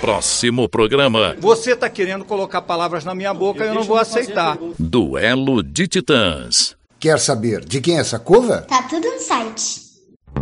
próximo programa. Você tá querendo colocar palavras na minha boca e eu não vou aceitar. Duelo de Titãs. Quer saber de quem é essa cova? Tá tudo no site.